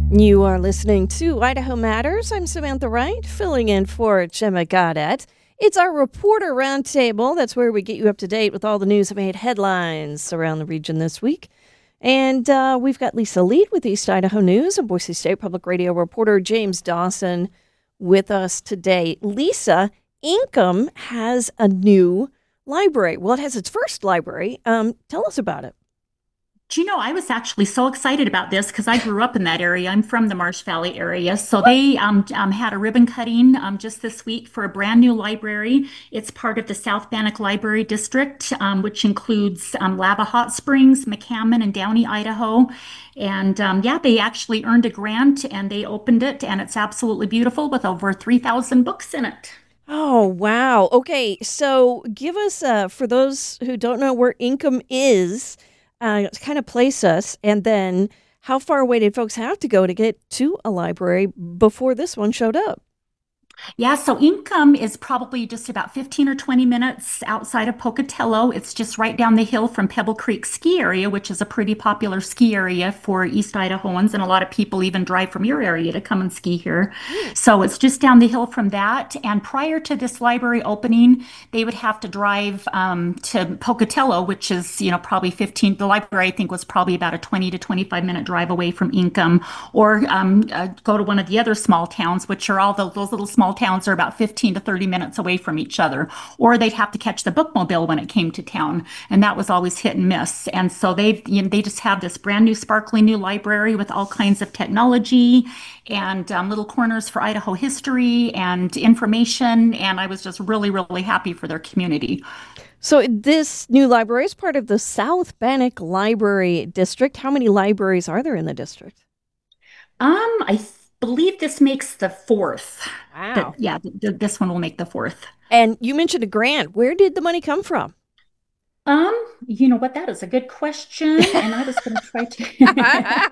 You are listening to Idaho Matters. I'm Samantha Wright, filling in for Gemma Goddard. It's our Reporter Roundtable. That's where we get you up to date with all the news that made headlines around the region this week. And we've got Lisa Lead with East Idaho News and Boise State Public Radio reporter James Dawson with us today. Lisa, Inkom has a new library. Well, it has its first library. Tell us about it. Do you know, I was actually so excited about this because I grew up in that area. I'm from the Marsh Valley area. So they had a ribbon cutting just this week for a brand new library. It's part of the South Bannock Library District, which includes Lava Hot Springs, McCammon, and Downey, Idaho. And yeah, they actually earned a grant and they opened it, and it's absolutely beautiful with over 3,000 books in it. Oh, wow. Okay, so give us, for those who don't know where Inkom is, kind of place us, and then how far away did folks have to go to get to a library before this one showed up? Yeah, so Inkom is probably just about 15 or 20 minutes outside of Pocatello. It's just right down the hill from Pebble Creek Ski Area, which is a pretty popular ski area for East Idahoans, and a lot of people even drive from your area to come and ski here. Hmm. So it's just down the hill from that. And prior to this library opening, they would have to drive to Pocatello, which is, probably 15. The library, I think, was probably about a 20 to 25-minute drive away from Inkom, or go to one of the other small towns, which are all those little small towns are about 15 to 30 minutes away from each other, or they'd have to catch the bookmobile when it came to town, and that was always hit and miss. And so they just have this brand new sparkly new library with all kinds of technology and little corners for Idaho history and information, and I was just really, really happy for their community. So this new library is part of the South Bannock Library District. How many libraries are there in the district? I believe this makes the fourth. That Wow. Yeah, this one will make the fourth. And you mentioned a grant. Where did the money come from? Um, you know what? That is a good question, and I was going to try to.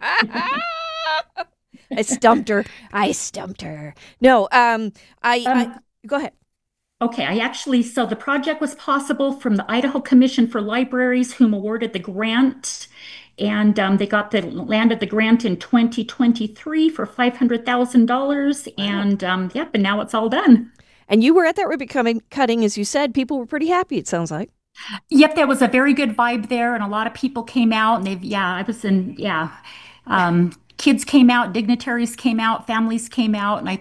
I stumped her. I stumped her. No, I um, go ahead. okay, so the project was possible from the Idaho Commission for Libraries, whom awarded the grant, and they landed the grant in 2023 for $500,000, Wow. and yep, and now it's all done. And you were at that cutting, as you said. People were pretty happy, it sounds like. Yep, there was a very good vibe there, and a lot of people came out, and I was in, yeah. Kids came out, dignitaries came out, families came out, and I